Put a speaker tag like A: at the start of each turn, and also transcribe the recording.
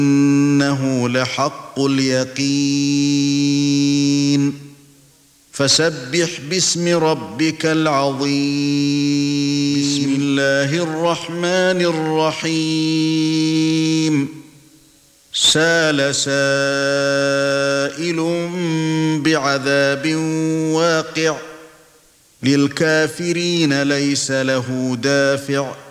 A: إنه لحق اليقين فسبح باسم ربك العظيم بسم الله الرحمن الرحيم سال سائل بعذاب واقع للكافرين ليس له دافع